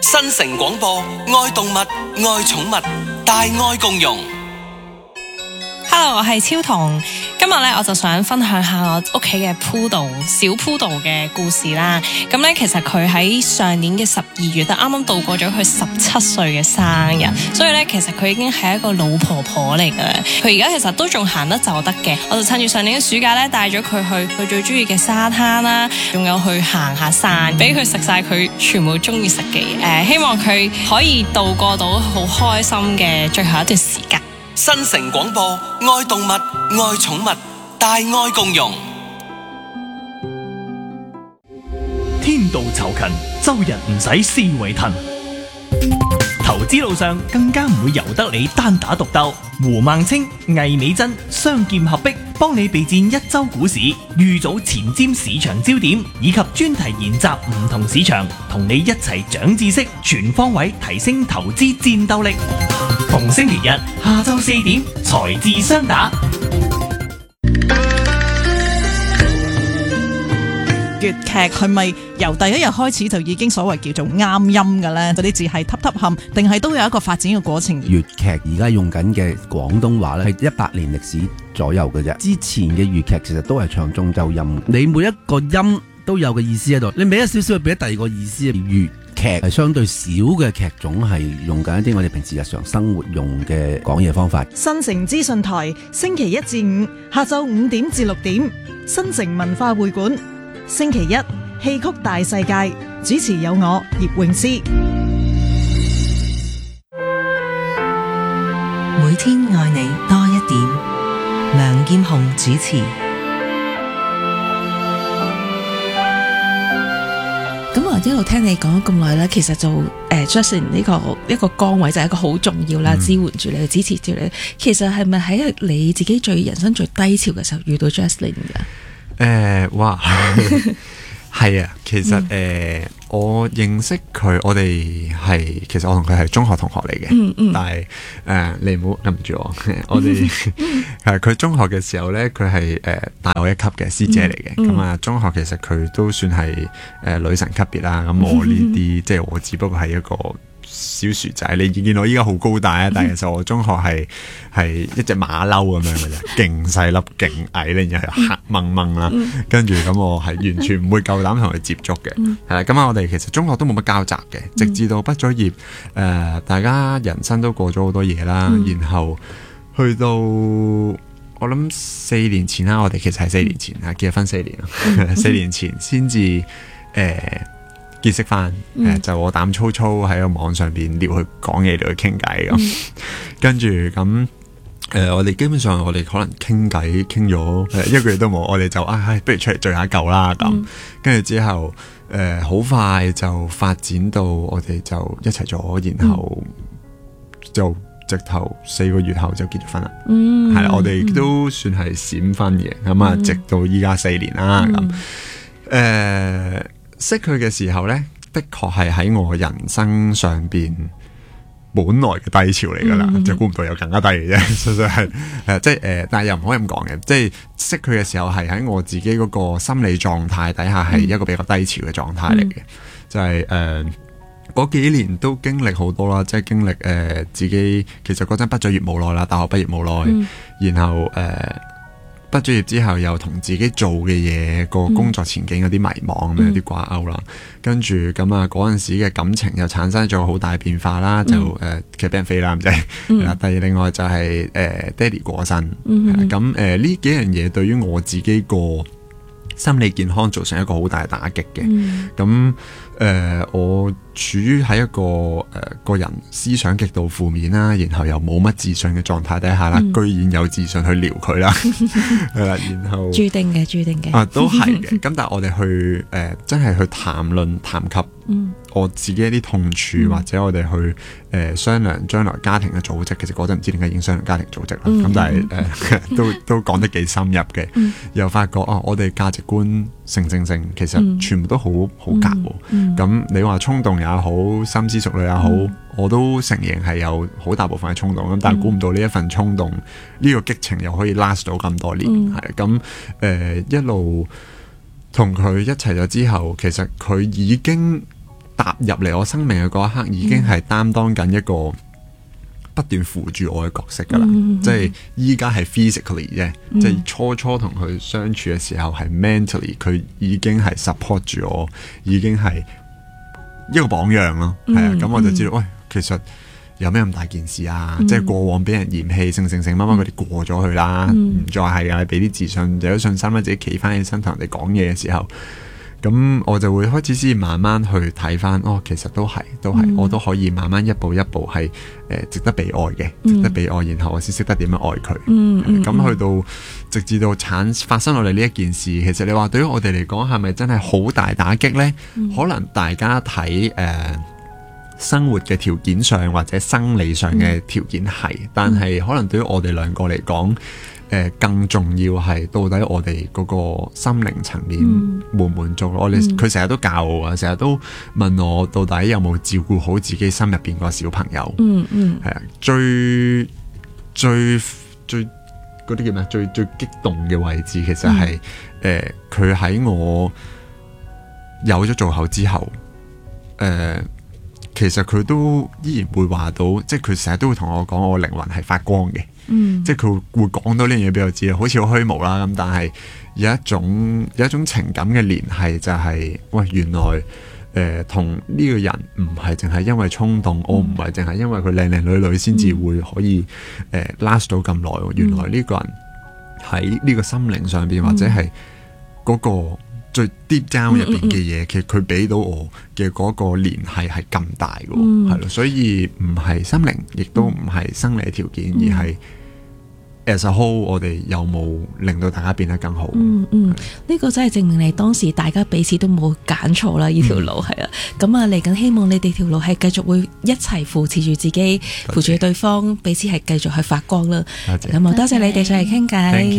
新城廣播，愛動物，愛寵物，大愛共融。 Hello， 我係超彤。今日咧，我就想分享下我屋企嘅Poodle小Poodle嘅故事啦。咁咧，其實佢喺上年嘅12月都啱啱度過咗佢17歲嘅生日，所以咧，其實佢已經係一個老婆婆嚟噶啦。佢而家其實都仲行得走得嘅。我就趁住上年嘅暑假咧，帶咗佢去佢最中意嘅沙灘啦，仲有去行下山，俾佢食晒佢全部中意食嘅嘢。希望佢可以度過到好開心嘅最後一段時間。 新城廣播，愛動物，愛寵物，大愛共融。 天道酬勤，周日唔使思維騰。投資路上更加唔會由得你單打獨鬥。胡孟青、魏美珍雙劍合璧，幫你備戰一周股市，預早前瞻市場焦點，以及專題研習唔同市場，同你一齊長知識，全方位提升投資戰鬥力。逢星期日下晝4點，財智雙打。 粵劇係咪由第一日開始就已經所謂叫做啱音嘅呢？嗰啲字係揼揼冚，定係都有一個發展嘅過程？ 粵劇而家用緊嘅廣東話咧，係100年歷史左右嘅啫。之前嘅粵劇其實都係唱中州音，你每一個音都有個意思喺度，你俾一少少，俾第二個意思。粵劇係相對少嘅劇種，係用緊一啲我哋平時日常生活用嘅講嘢方法。 新城資訊台星期1至5下晝5點至6點，新城文化會館。星期一戲曲大世界，主持有我葉詠詩。 每天愛你多一點，梁劍虹主持。 咁我一路聽你講咗咁耐啦，其實就Jaslyn 呢個一個崗位就係一個好重要啦，支援住你，支持住你。其實係咪喺你自己人生最低潮嘅時候遇到 Jaslyn 噶？ 哇，係啊，其實我認識佢，其實我同佢係中學同學嚟嘅，但係你唔好諗住我哋佢中學嘅時候咧，佢係大我一級嘅師姐嚟嘅，咁啊中學其實佢都算係女神級別啦，咁我呢啲即係我只不過係一個小薯仔，你見到依家好高大啊，但係其實我中學係一隻馬騮咁樣嘅啫，勁細粒勁矮咧，然後又黑掹掹啦，跟住咁我係完全唔會夠膽同佢接觸嘅，係啦，咁啊我哋其實中學都冇乜交集嘅，直至到畢咗業，大家人生都過咗好多嘢啦，然後去到我諗4年前啦，我哋其實係4年前啊，結咗婚4年啦，4年前先至結識翻，就我膽粗粗喺個網上邊撩佢講嘢，撩佢傾偈咁，跟住咁我哋基本上我哋可能傾偈傾咗1個月都冇，我哋就不如出嚟聚下舊啦咁，跟住之後好快就發展到我哋就一齊咗，然後就直頭4個月後就結咗婚啦，係啦，我哋都算係閃婚嘅，咁啊直到依家4年啦咁，識佢嘅時候呢，的確係喺我人生上邊本來嘅低潮嚟噶啦，就估唔到有更加低嘅啫，實在係即係但係又唔可以咁講嘅，即係識佢嘅時候係喺我自己嗰個心理狀態底下係一個比較低潮嘅狀態嚟嘅，就係嗰幾年都經歷好多啦，即係經歷自己其實嗰陣畢咗業冇耐啦，大學畢業冇耐，然後畢咗業之後又同自己做嘅嘢個工作前景有啲迷茫咁，有啲掛鈎啦，跟住咁啊嗰陣時嘅感情又產生咗好大變化啦，就其實俾人飛啦，唔使第二另外就係爹哋過身，咁呢幾樣嘢對於我自己個心理健康造成一個好大打擊嘅，咁我處於喺一個個人思想極度負面啦，然後又冇乜自信嘅狀態底下啦，居然有自信去撩佢啦，係啦，然後注定嘅啊都係嘅，咁但係我哋去真係去談及我自己一啲痛處，或者我哋去商量將來家庭嘅組織，其實嗰陣唔知點解已經商量家庭組織啦，咁但係都講得幾深入嘅，又發覺我哋價值觀成其實全部都好夾，咁你話衝動也好，深思熟慮也好，我都承認係有好大部分嘅衝動，咁但係估唔到呢一份衝動，呢個激情又可以 last 到咁多年，係咁一路同佢一齊咗之後，其實佢已經踏入嚟我生命嘅嗰一刻，已經係擔當緊一個不斷扶住我嘅角色噶啦。即係依家係 physically 啫，即係初同佢相處嘅時候係 mentally， 佢已經係 support 住我，已經係一個榜樣咯。係啊，咁我就知道，喂，其實有咩咁大件事啊？即係過往俾人嫌棄，成乜佢哋過咗去啦，唔再係啊，俾啲自信，有啲信心啦，自己企翻起身同人哋講嘢嘅時候。咁我就會開始先慢慢去睇翻，其實都係，我都可以慢慢一步一步係值得被愛嘅，值得被愛，然後我先識得點樣愛佢。咁去到直至到發生落嚟呢一件事，其實你話對於我哋嚟講係咪真係好大打擊呢？可能大家睇生活嘅條件上或者生理上嘅條件係，但係可能對於我哋兩個嚟講，更重要係到底我哋嗰個心靈層面滿唔滿足。佢成日都教我啊，成日都問我到底有冇照顧好自己心入邊個小朋友。係啊，最嗰啲叫咩？最激動嘅位置其實係佢喺我有咗做後之後，其實佢都依然會話到，即係佢成日都會同我講，我靈魂係發光嘅。即係佢會講到呢樣嘢俾我知，好似好虛無啦咁，但係有一種情感嘅聯繫，就係喂，原來同呢個人唔係淨係因為衝動，我唔係淨係因為佢靚靚女女先至會可以last 到咁耐。原來呢個人喺呢個心靈上邊，或者係嗰個最 deep down 入邊嘅嘢，其實佢俾到我嘅嗰個聯繫係咁大嘅，係咯。所以唔係心靈，亦都唔係生理條件，而係as a whole，我哋有冇令到大家變得更好？ 呢個真係證明你當時大家彼此都冇揀錯啦，呢條路係啊。咁啊，嚟緊希望你哋條路係繼續會一齊扶持住自己，扶住對方，彼此係繼續去發光啦。咁啊，多謝你哋上嚟傾偈。